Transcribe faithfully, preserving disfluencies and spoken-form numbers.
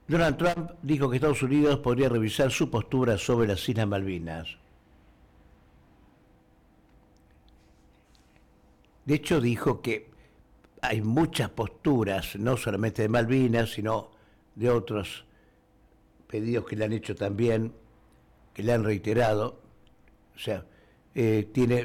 Donald Trump dijo que Estados Unidos podría revisar su postura sobre las Islas Malvinas. De hecho, dijo que hay muchas posturas, no solamente de Malvinas, sino de otros pedidos que le han hecho también, que le han reiterado. O sea, eh, tiene